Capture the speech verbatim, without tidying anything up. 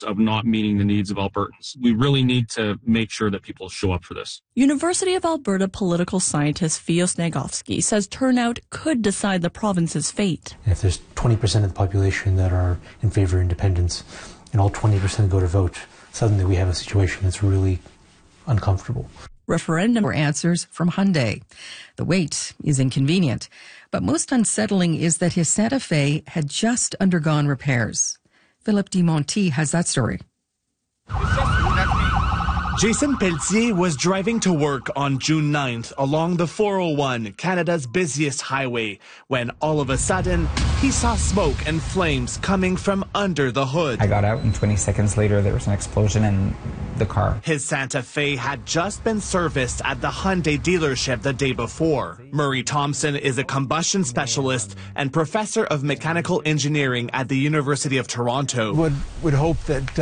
of not meeting the needs of Albertans. We really need to make sure that people show up for this. University of Alberta political scientist Fios Nagovsky says turnout could decide the province's fate. If there's twenty percent of the population that are in favor of independence and all twenty percent go to vote, suddenly we have a situation that's really uncomfortable. Referendum or answers from Hyundai. The wait is inconvenient, but most unsettling is that his Santa Fe had just undergone repairs. Philip DeMonti has that story. Jason Pelletier was driving to work on June ninth along the four oh one, Canada's busiest highway, when all of a sudden he saw smoke and flames coming from under the hood. I got out and twenty seconds later there was an explosion in the car. His Santa Fe had just been serviced at the Hyundai dealership the day before. Murray Thompson is a combustion specialist and professor of mechanical engineering at the University of Toronto. Would, would hope that